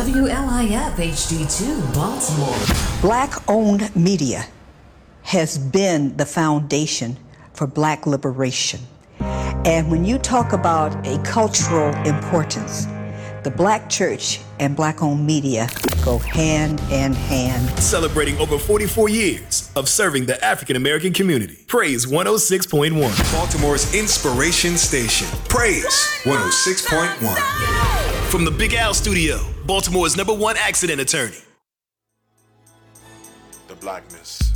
WLIF HD2, Baltimore. Black-owned media has been the foundation for Black liberation. And when you talk about a cultural importance, the Black church and Black-owned media go hand in hand. Celebrating over 44 years of serving the African American community. Praise 106.1. Baltimore's inspiration station. Praise 106.1. From the Big Al Studio, Baltimore's #1 accident attorney. The blackness.